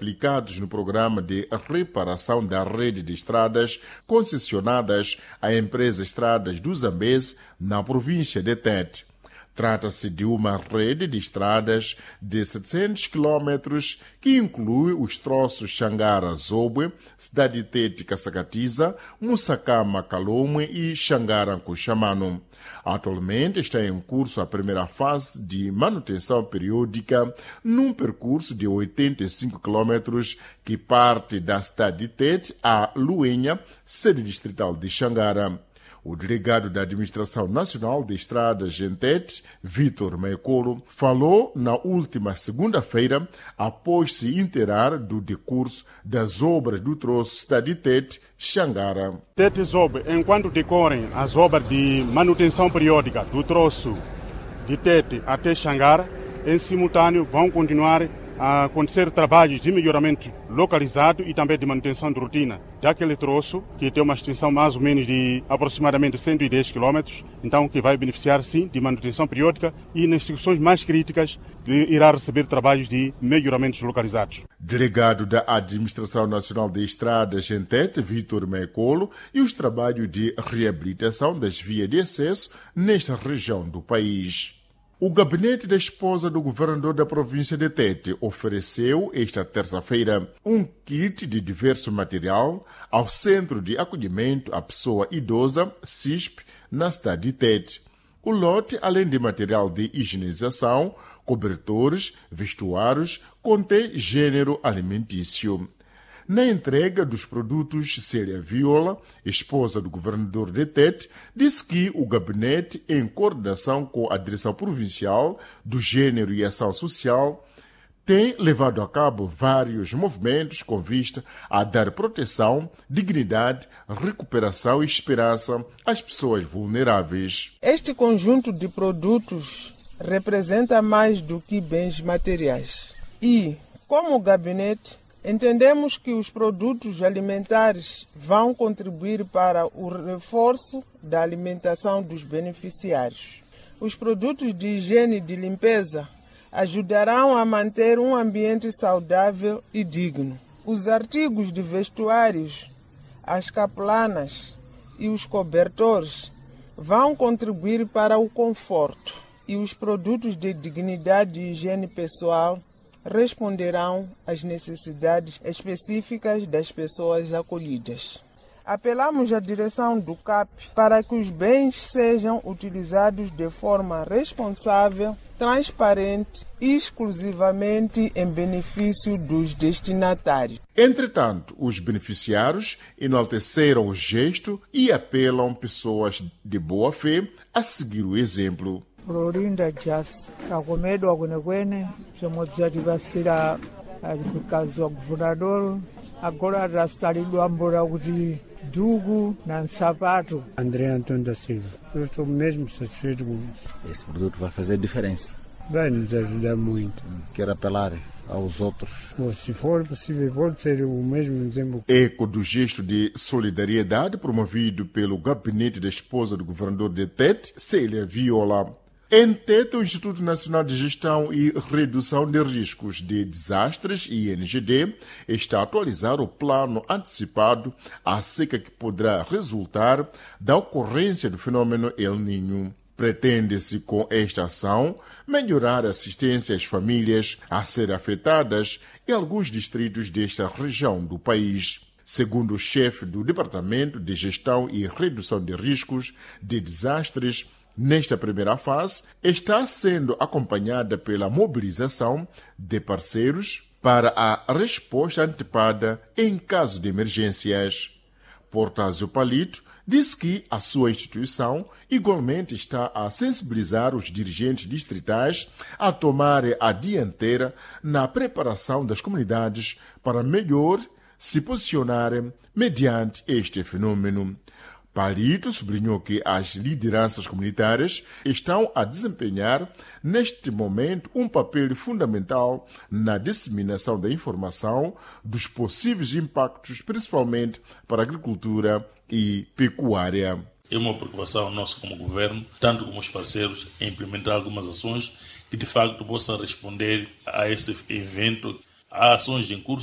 aplicados no programa de reparação da rede de estradas concessionadas à empresa Estradas do Zambeze, na província de Tete. Trata-se de uma rede de estradas de 700 km que inclui os troços Xangara-Zobwe, Cidade Tete-Caçacatiza, Mussacama-Calomwe e Xangara-Nkuxamano. Atualmente está em curso a primeira fase de manutenção periódica num percurso de 85 km que parte da cidade de Tete a Luenha, sede distrital de Xangara. O delegado da Administração Nacional de Estradas em Tete, Vitor Maekolo, falou na última segunda-feira após se inteirar do decurso das obras do troço Cidade de Tete, Xangara. Tete Zobe, enquanto decorrem as obras de manutenção periódica do troço de Tete até Xangara, em simultâneo vão continuar a acontecer trabalhos de melhoramento localizado e também de manutenção de rotina daquele troço, que tem uma extensão mais ou menos de aproximadamente 110 km, então que vai beneficiar sim de manutenção periódica e nas situações mais críticas irá receber trabalhos de melhoramentos localizados. Delegado da Administração Nacional de Estradas em Tete, Vitor Maekolo, e os trabalhos de reabilitação das vias de acesso nesta região do país. O gabinete da esposa do governador da província de Tete ofereceu esta terça-feira um kit de diverso material ao Centro de Acolhimento à Pessoa Idosa, CISP, na cidade de Tete. O lote, além de material de higienização, cobertores, vestuários, contém gênero alimentício. Na entrega dos produtos, Célia Viola, esposa do governador de Tete, disse que o gabinete, em coordenação com a Direção Provincial do Gênero e Ação Social, tem levado a cabo vários movimentos com vista a dar proteção, dignidade, recuperação e esperança às pessoas vulneráveis. Este conjunto de produtos representa mais do que bens materiais. E, como gabinete, entendemos que os produtos alimentares vão contribuir para o reforço da alimentação dos beneficiários. Os produtos de higiene e de limpeza ajudarão a manter um ambiente saudável e digno. Os artigos de vestuários, as capulanas e os cobertores vão contribuir para o conforto. E os produtos de dignidade e higiene pessoal responderão às necessidades específicas das pessoas acolhidas. Apelamos à direção do CAP para que os bens sejam utilizados de forma responsável, transparente e exclusivamente em benefício dos destinatários. Entretanto, os beneficiários enalteceram o gesto e apelam pessoas de boa fé a seguir o exemplo. Florinda Jas kakomedwa kwenekwene zomwe bzatipasira kazi wa governador agora rasalidwa mbora kuti dugu na nsapato. André Antônio da Silva, eu estou mesmo satisfeito com isso. Esse produto vai fazer diferença. Vai nos ajudar muito. Quero apelar aos outros. Se for possível, pode ser o mesmo exemplo. Eco do gesto de solidariedade promovido pelo gabinete da esposa do governador de Tete, Célia Viola. Em Tete, o Instituto Nacional de Gestão e Redução de Riscos de Desastres, INGD, está a atualizar o plano antecipado à seca que poderá resultar da ocorrência do fenômeno El Niño. Pretende-se, com esta ação, melhorar a assistência às famílias a serem afetadas em alguns distritos desta região do país. Segundo o chefe do Departamento de Gestão e Redução de Riscos de Desastres, nesta primeira fase, está sendo acompanhada pela mobilização de parceiros para a resposta antecipada em caso de emergências. Portázio Palito disse que a sua instituição igualmente está a sensibilizar os dirigentes distritais a tomarem a dianteira na preparação das comunidades para melhor se posicionarem mediante este fenômeno. Palito sublinhou que as lideranças comunitárias estão a desempenhar, neste momento, um papel fundamental na disseminação da informação dos possíveis impactos, principalmente para a agricultura e pecuária. É uma preocupação nossa como governo, tanto como os parceiros, em implementar algumas ações que de facto possam responder a este evento. Há ações em curso.